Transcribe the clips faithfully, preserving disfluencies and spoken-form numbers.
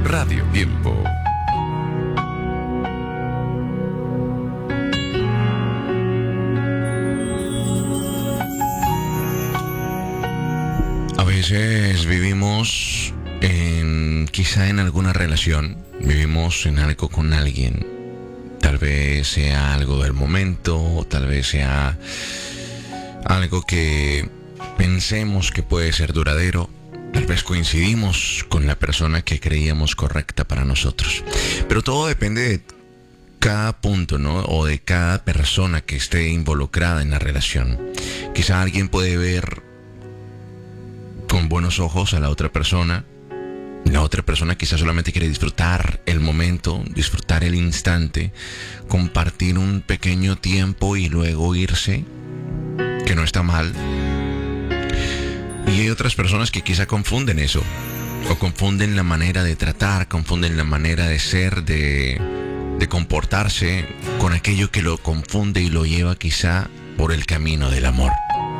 Radio Tiempo. A veces vivimos en, quizá en alguna relación, vivimos en algo con alguien. Tal vez sea algo del momento, o tal vez sea algo que pensemos que puede ser duradero. Tal vez coincidimos con la persona que creíamos correcta para nosotros. Pero todo depende de cada punto, ¿no? O de cada persona que esté involucrada en la relación. Quizá alguien puede ver con buenos ojos a la otra persona. La otra persona quizás solamente quiere disfrutar el momento, disfrutar el instante, compartir un pequeño tiempo y luego irse, que no está mal. Y hay otras personas que quizá confunden eso, o confunden la manera de tratar, confunden la manera de ser, de, de comportarse, con aquello que lo confunde y lo lleva quizá por el camino del amor.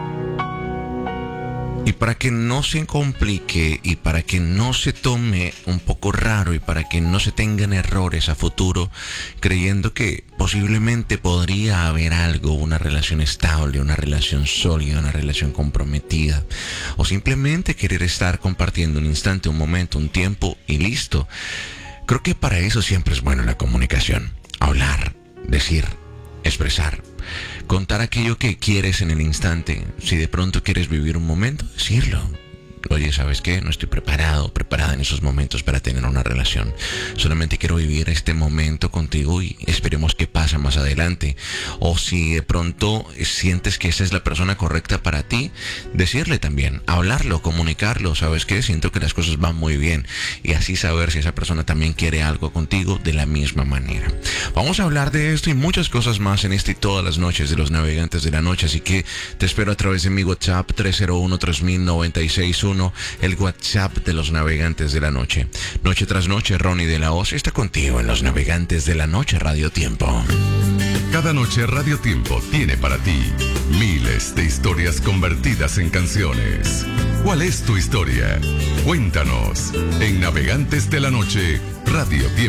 Y para que no se complique y para que no se tome un poco raro y para que no se tengan errores a futuro, creyendo que posiblemente podría haber algo, una relación estable, una relación sólida, una relación comprometida, o simplemente querer estar compartiendo un instante, un momento, un tiempo y listo. Creo que para eso siempre es bueno la comunicación, hablar, decir, expresar. Contar aquello que quieres en el instante. Si de pronto quieres vivir un momento, decirlo. Oye, ¿sabes qué? No estoy preparado, preparada en esos momentos para tener una relación. Solamente quiero vivir este momento contigo y esperemos qué pasa más adelante. O si de pronto sientes que esa es la persona correcta para ti, decirle también, hablarlo, comunicarlo. ¿Sabes qué? Siento que las cosas van muy bien. Y así saber si esa persona también quiere algo contigo de la misma manera. Vamos a hablar de esto y muchas cosas más en este y todas las noches de los navegantes de la noche. Así que te espero a través de mi WhatsApp tres cero uno, tres mil, noventa y seis uno, el WhatsApp de los navegantes de la noche. Noche tras noche, Ronnie de la Hoz está contigo en los navegantes de la noche Radio Tiempo. Cada noche Radio Tiempo tiene para ti miles de historias convertidas en canciones. ¿Cuál es tu historia? Cuéntanos en Navegantes de la Noche Radio Tiempo.